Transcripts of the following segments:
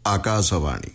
आकाशवाणी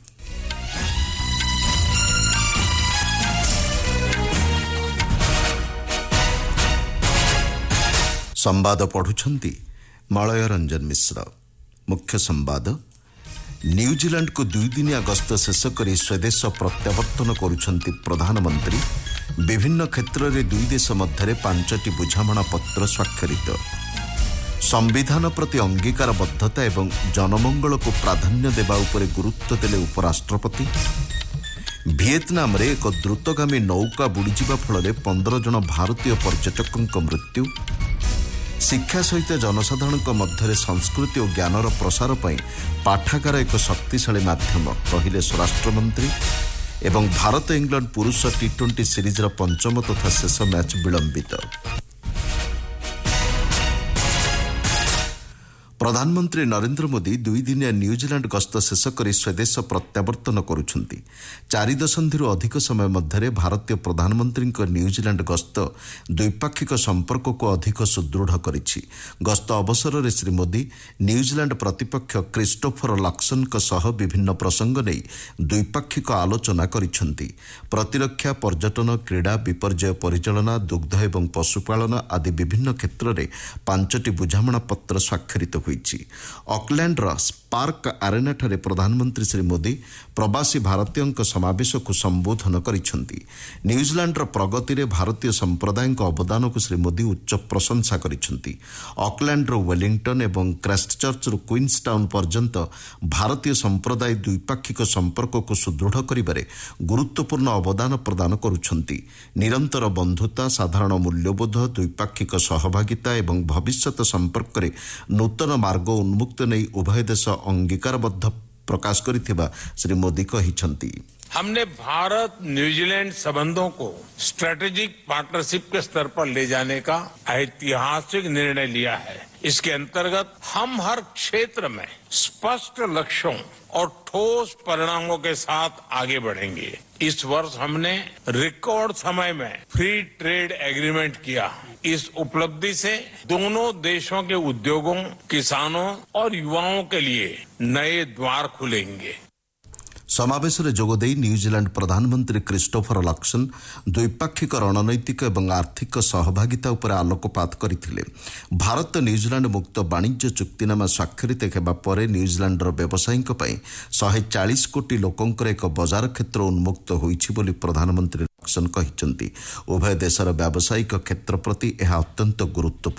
संवाद पढ़ुछंती मलय रंजन मिश्र। मुख्य संवाद न्यूजीलैंड को 2 दिनिया गस्त शेष कर स्वदेश प्रत्यावर्तन करुछंती प्रधानमंत्री। विभिन्न क्षेत्र में 2 देश मध्य 5टी बुझामणा पत्र स्वाक्षरित। संविधान प्रति अंगीकारबद्धता एवं जनमंगल को प्राधान्य देवा उपरे गुरुत्व देले उपराष्ट्रपति। वियतनाम रे एक द्रुतगामी नौका बुड़ीजिबा फल 15 जन भारतीय पर्यटकों मृत्यु। शिक्षा सहित जनसाधारण मध्य संस्कृति और ज्ञानर प्रसार पर पाठागार एक शक्तिशाली माध्यम कहले स्वराष्ट्रमंत्री। एवं भारत इंग्लैंड पुरुष T20 सीरीजर 5म तथा शेष मैच विलंबित। प्रधानमंत्री नरेंद्र मोदी 2 दिनिया न्यूजीलैंड गस्त शेष कर स्वदेश प्रत्यावर्तन करुछंती। 4 दशंधि अधिक समय मध्य भारतीय प्रधानमंत्री न्यूजीलैंड गस्त द्विपाक्षिक संपर्क को अधिक सुदृढ़ करिछि। गस्त अवसर में श्री मोदी न्यूजीलैंड प्रतिपक्ष क्रिस्टोफर लक्सन सह विभिन्न प्रसंग नहीं द्विपाक्षिक आलोचना करिछंती। प्रतिरक्षा, पर्यटन, क्रीड़ा, विपर्यय परिचालना, दुग्ध एवं पशुपालन आदि विभिन्न क्षेत्र में 5टी बुझामणा पत्र स्वाक्षरित हुई। ऑकलैंडर स्पार्क आरेना ठारे प्रधानमंत्री श्री मोदी प्रवासी भारतीयों समावेश को संबोधन करिसेंती। न्यूजीलैंडर प्रगति रे भारतीय संप्रदाय अवदान को श्री मोदी उच्च प्रशंसा करिसेंती। ऑकलैंडर वेलिंगटन एवं क्राइस्टचर्च क्वींसटाउन पर्यंत भारतीय संप्रदाय द्विपाक्षिक संपर्क को सुदृढ़ करिबारे गुरुत्वपूर्ण अवदान प्रदान करुछंती। निरंतर बंधुता, साधारण मूल्यबोध, द्विपाक्षिक सहभागिता एवं भविष्यत संपर्क रे नूतन मार्ग उन्मुक्त नहीं उभय देश अंगीकारबद्ध प्रकाश करिथिबा श्री मोदी कहिसंती। हमने भारत न्यूजीलैंड संबंधों को स्ट्रेटेजिक पार्टनरशिप के स्तर पर ले जाने का ऐतिहासिक निर्णय लिया है। इसके अंतर्गत हम हर क्षेत्र में स्पष्ट लक्ष्यों और ठोस परिणामों के साथ आगे बढ़ेंगे। इस वर्ष हमने रिकॉर्ड समय में फ्री ट्रेड एग्रीमेंट किया। इस उपलब्धि से दोनों देशों के उद्योगों, किसानों और युवाओं के लिए नए द्वार खुलेंगे। समावेश में जोगदे न्यूजीलैंड प्रधानमंत्री क्रिस्टोफर लक्सन द्विपाक्षिक रणनैतिक और आर्थिक सहभागिता उपर आलोकपात करथिले। भारत न्यूजीलैंड मुक्त वाणिज्य चुक्तिनामा स्वाक्षरित हेबा परे न्यूजीलैंडर व्यवसायीक पई 140 कोटी लोकंकर एक बजार क्षेत्र उन्मुक्त होईछि बोली प्रधानमंत्री लक्सन कहिसंती। उभय देशर व्यावसायिक क्षेत्र प्रति यह अत्यंत गुरुत्वपूर्ण।